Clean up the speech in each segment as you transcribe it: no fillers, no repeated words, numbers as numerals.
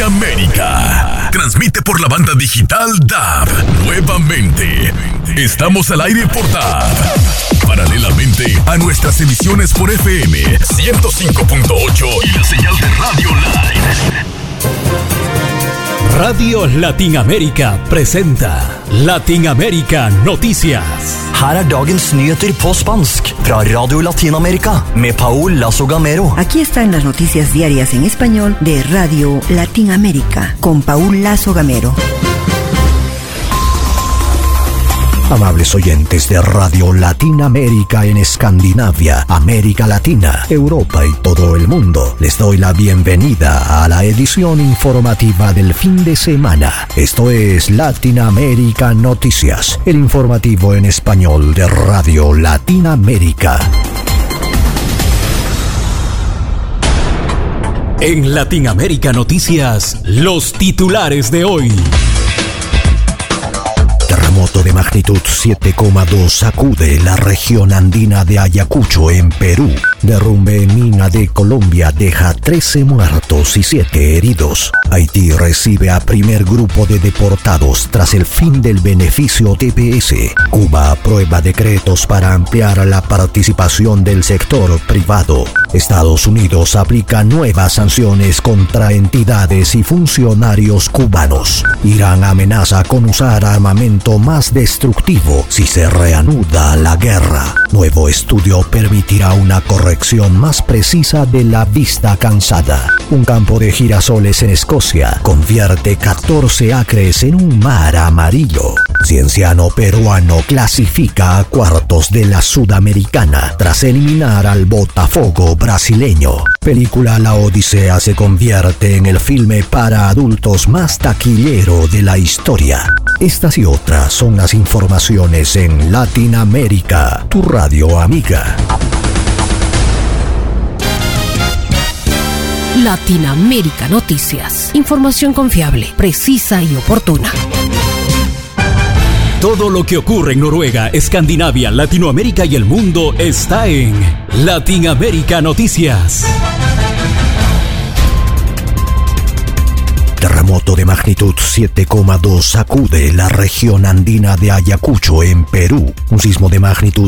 Latinoamérica. Transmite por la banda digital DAB. Nuevamente. Estamos al aire por DAB. Paralelamente a nuestras emisiones por FM 105.8 y la señal de Radio Live. Radio Latinoamérica presenta Latinoamérica Noticias. Her dagens nyheter på spansk fra Radio Latinoamérica med Paul Lazo Gamero. Aquí están las noticias diarias en español de Radio Latinoamérica con Paul Lazo Gamero. Amables oyentes de Radio Latinoamérica en Escandinavia, América Latina, Europa y todo el mundo, les doy la bienvenida a la edición informativa del fin de semana. Esto es Latinoamérica Noticias, el informativo en español de Radio Latinoamérica. En Latinoamérica Noticias, los titulares de hoy. Terremoto de magnitud 7,2 sacude la región andina de Ayacucho en Perú. Derrumbe en mina de Colombia deja 13 muertos y 7 heridos. Haití recibe a primer grupo de deportados tras el fin del beneficio TPS. Cuba aprueba decretos para ampliar la participación del sector privado. Estados Unidos aplica nuevas sanciones contra entidades y funcionarios cubanos. Irán amenaza con usar armamento más destructivo si se reanuda la guerra. Nuevo estudio permitirá una corrección más precisa de la vista cansada. Un campo de girasoles en Escocia convierte 14 acres en un mar amarillo. Cienciano peruano clasifica a cuartos de la Sudamericana tras eliminar al Botafogo brasileño. Película La Odisea se convierte en el filme para adultos más taquillero de la historia. Estas y otras son las informaciones en Latinoamérica, tu radio amiga. Latinoamérica Noticias. Información confiable, precisa y oportuna. Todo lo que ocurre en Noruega, Escandinavia, Latinoamérica y el mundo está en Latinoamérica Noticias. Terremoto de magnitud 7,2 sacude la región andina de Ayacucho en Perú. Un sismo de magnitud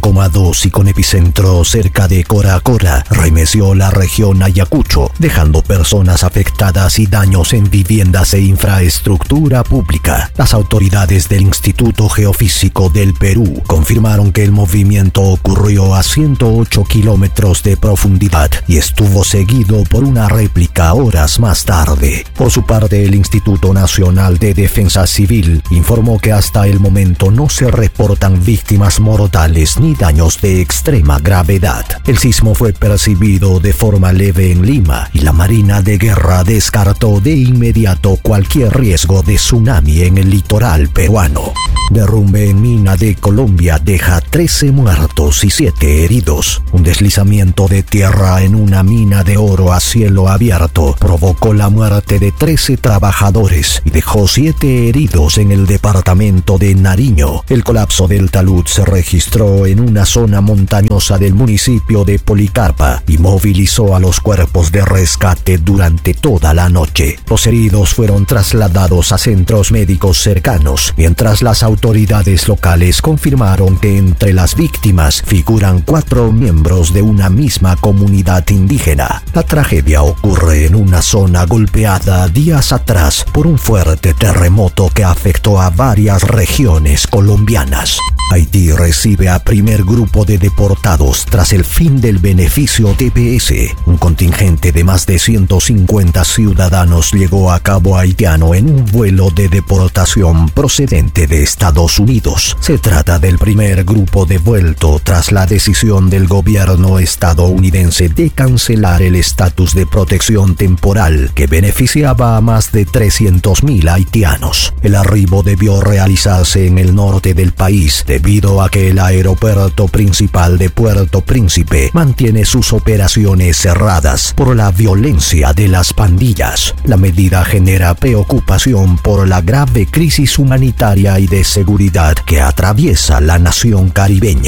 7,2 y con epicentro cerca de Cora Cora remeció la región Ayacucho, dejando personas afectadas y daños en viviendas e infraestructura pública. Las autoridades del Instituto Geofísico del Perú confirmaron que el movimiento ocurrió a 108 kilómetros de profundidad y estuvo seguido por una réplica horas más tarde. Por su parte, el Instituto Nacional de Defensa Civil informó que hasta el momento no se reportan víctimas mortales ni daños de extrema gravedad. El sismo fue percibido de forma leve en Lima y la Marina de Guerra descartó de inmediato cualquier riesgo de tsunami en el litoral peruano. Derrumbe en mina de Colombia deja 13 muertos y 7 heridos. Un deslizamiento de tierra en una mina de oro a cielo abierto provocó la muerte de 13 trabajadores y dejó 7 heridos en el departamento de Nariño. El colapso del talud se registró en una zona montañosa del municipio de Policarpa y movilizó a los cuerpos de rescate durante toda la noche. Los heridos fueron trasladados a centros médicos cercanos, mientras las autoridades locales confirmaron que entre las víctimas figuran 4 miembros de una misma comunidad indígena. La tragedia ocurre en una zona golpeada días atrás por un fuerte terremoto que afectó a varias regiones colombianas. Haití recibe a primer grupo de deportados tras el fin del beneficio TPS. Un contingente de más de 150 ciudadanos llegó a Cabo Haitiano en un vuelo de deportación procedente de Estados Unidos. Se trata del primer grupo devuelto tras la decisión del gobierno estadounidense de cancelar el estatus de protección temporal que beneficiaba a más de 300.000 haitianos. El arribo debió realizarse en el norte del país debido a que el aeropuerto principal de Puerto Príncipe mantiene sus operaciones cerradas por la violencia de las pandillas. La medida genera preocupación por la grave crisis humanitaria y de seguridad que atraviesa la nación caribeña.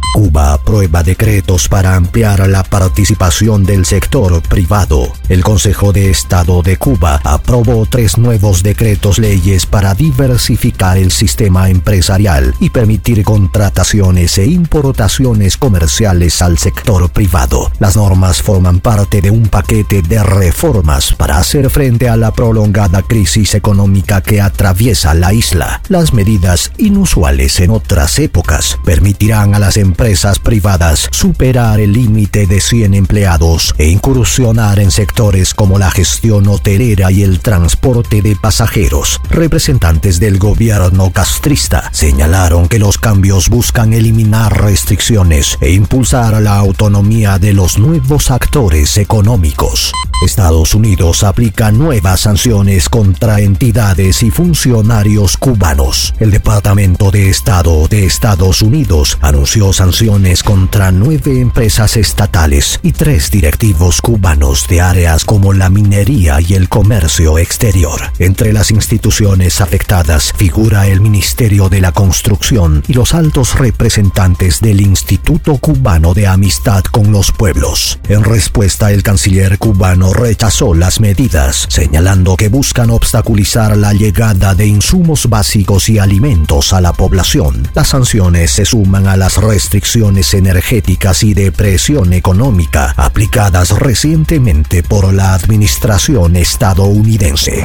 Cuba aprueba decretos para ampliar la participación del sector privado. El Consejo de Estado de Cuba aprobó 3 nuevos decretos leyes para diversificar el sistema empresarial y permitir contrataciones e importaciones comerciales al sector privado. Las normas forman parte de un paquete de reformas para hacer frente a la prolongada crisis económica que atraviesa la isla. Las medidas, inusuales en otras épocas, permitirán a las empresas privadas superar el límite de 100 empleados e incursionar en sectores como la gestión hotelera y el transporte de pasajeros. Representantes del gobierno castrista señalaron que los cambios buscan eliminar restricciones e impulsar la autonomía de los nuevos actores económicos. Estados Unidos aplica nuevas sanciones contra entidades y funcionarios cubanos. El Departamento de Estado de Estados Unidos anunció sanciones contra 9 empresas estatales y 3 directivos cubanos de áreas como la minería y el comercio exterior. Entre las instituciones afectadas figura el Ministerio de la Construcción y los altos representantes del Instituto Cubano de Amistad con los Pueblos. En respuesta, el canciller cubano rechazó las medidas, señalando que buscan obstaculizar la llegada de insumos básicos y alimentos a la población. Las sanciones se suman a las restricciones energéticas y de presión económica aplicadas recientemente por la administración estadounidense.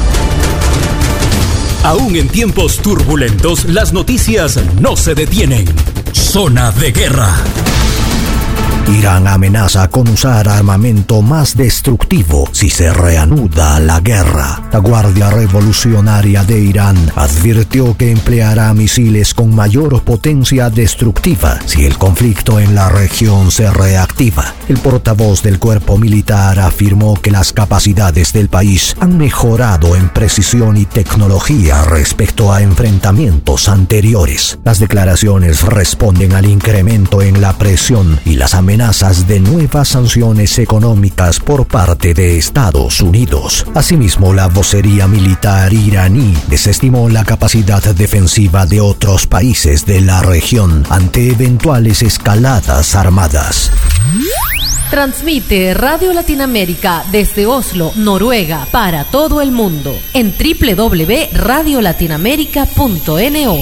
Aún en tiempos turbulentos, las noticias no se detienen. Zona de guerra. Irán amenaza con usar armamento más destructivo si se reanuda la guerra. La Guardia Revolucionaria de Irán advirtió que empleará misiles con mayor potencia destructiva si el conflicto en la región se reactiva. El portavoz del cuerpo militar afirmó que las capacidades del país han mejorado en precisión y tecnología respecto a enfrentamientos anteriores. Las declaraciones responden al incremento en la presión y las amenazas de nuevas sanciones económicas por parte de Estados Unidos. Asimismo, la vocería militar iraní desestimó la capacidad defensiva de otros países de la región ante eventuales escaladas armadas. Transmite Radio Latinoamérica desde Oslo, Noruega, para todo el mundo en www.radiolatinoamerica.no.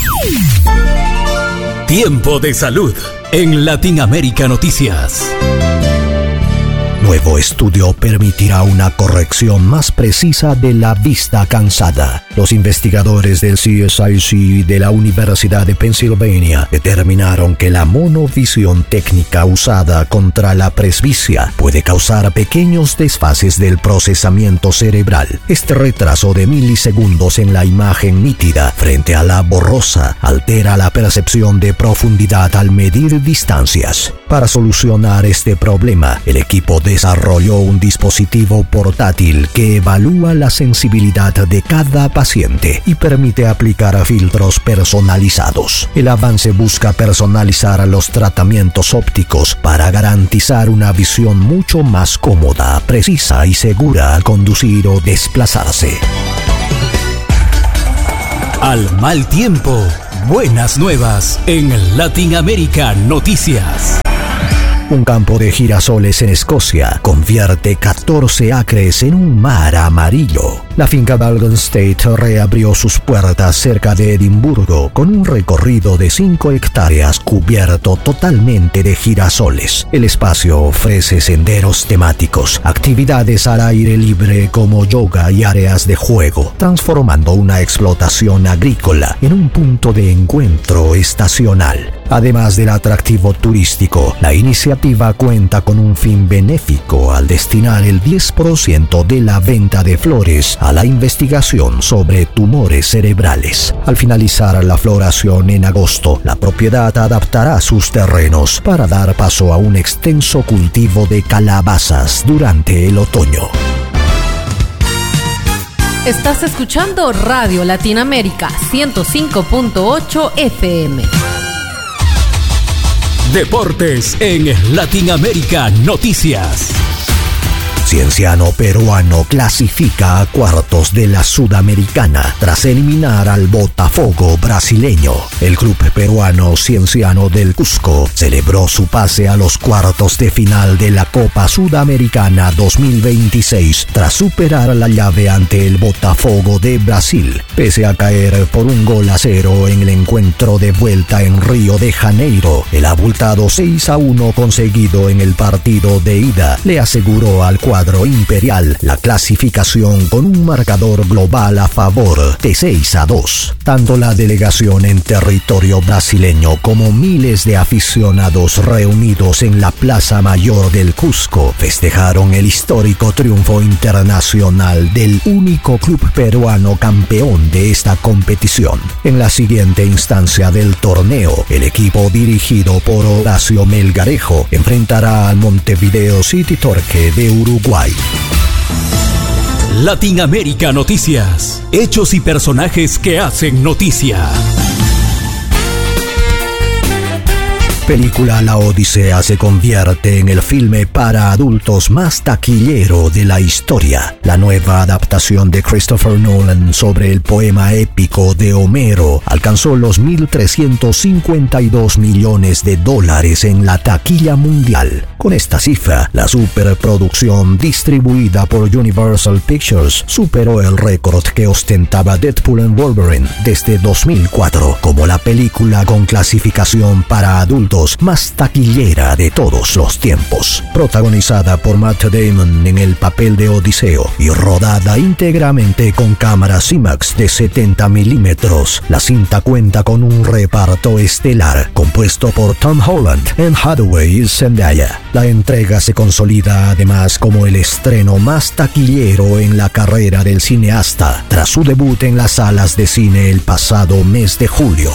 Tiempo de salud en Latinoamérica Noticias. Nuevo estudio permitirá una corrección más precisa de la vista cansada. Los investigadores del CSIC de la Universidad de Pensilvania determinaron que la monovisión técnica usada contra la presbicia puede causar pequeños desfases del procesamiento cerebral. Este retraso de milisegundos en la imagen nítida frente a la borrosa altera la percepción de profundidad al medir distancias. Para solucionar este problema, el equipo desarrolló un dispositivo portátil que evalúa la sensibilidad de cada paciente y permite aplicar filtros personalizados. El avance busca personalizar los tratamientos ópticos para garantizar una visión mucho más cómoda, precisa y segura al conducir o desplazarse. Al mal tiempo, buenas nuevas en Latinoamérica Noticias. Un campo de girasoles en Escocia convierte 14 acres en un mar amarillo. La finca Balgon State reabrió sus puertas cerca de Edimburgo con un recorrido de 5 hectáreas cubierto totalmente de girasoles. El espacio ofrece senderos temáticos, actividades al aire libre como yoga y áreas de juego, transformando una explotación agrícola en un punto de encuentro estacional. Además del atractivo turístico, la iniciativa cuenta con un fin benéfico al destinar el 10% de la venta de flores a la investigación sobre tumores cerebrales. Al finalizar la floración en agosto, la propiedad adaptará sus terrenos para dar paso a un extenso cultivo de calabazas durante el otoño. Estás escuchando Radio Latinoamérica 105.8 FM. Deportes en Latinoamérica Noticias. Cienciano peruano clasifica a cuartos de la Sudamericana tras eliminar al Botafogo brasileño. El club peruano Cienciano del Cusco celebró su pase a los cuartos de final de la Copa Sudamericana 2026 tras superar la llave ante el Botafogo de Brasil, pese a caer por 1-0 en el encuentro de vuelta en Río de Janeiro. El abultado 6-1 conseguido en el partido de ida le aseguró al cuadro imperial la clasificación con un marcador global a favor de 6-2. Tanto la delegación en territorio brasileño como miles de aficionados reunidos en la Plaza Mayor del Cusco festejaron el histórico triunfo internacional del único club peruano campeón de esta competición. En la siguiente instancia del torneo, el equipo dirigido por Horacio Melgarejo enfrentará al Montevideo City Torque de Uruguay. Latinoamérica Noticias. Hechos y personajes que hacen noticia. Película La Odisea se convierte en el filme para adultos más taquillero de la historia. La nueva adaptación de Christopher Nolan sobre el poema épico de Homero alcanzó los $1.352 millones en la taquilla mundial. Con esta cifra, la superproducción distribuida por Universal Pictures superó el récord que ostentaba Deadpool and Wolverine desde 2004 como la película con clasificación para adultos más taquillera de todos los tiempos. Protagonizada por Matt Damon en el papel de Odiseo y rodada íntegramente con cámaras IMAX de 70 milímetros, la cinta cuenta con un reparto estelar compuesto por Tom Holland, Anne Hathaway y Zendaya. La entrega se consolida además como el estreno más taquillero en la carrera del cineasta tras su debut en las salas de cine el pasado mes de julio.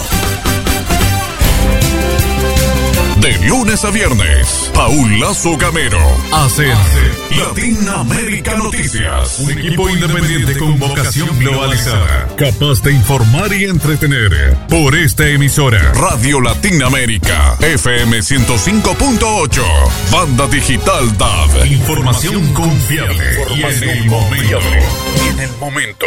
De lunes a viernes, Paul Lazo Gamero hace Latinoamérica Noticias. Un equipo independiente con vocación globalizada, capaz de informar y entretener. Por esta emisora, Radio Latinoamérica, FM 105.8, Banda Digital DAB. Información confiable y en el momento.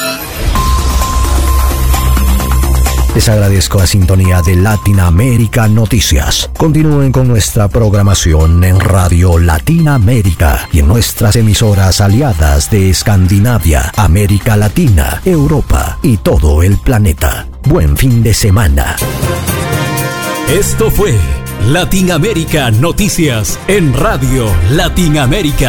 Les agradezco la sintonía de Latinoamérica Noticias. Continúen con nuestra programación en Radio Latinoamérica y en nuestras emisoras aliadas de Escandinavia, América Latina, Europa y todo el planeta. Buen fin de semana. Esto fue Latinoamérica Noticias en Radio Latinoamérica.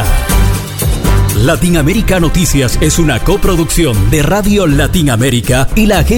Latinoamérica Noticias es una coproducción de Radio Latinoamérica y la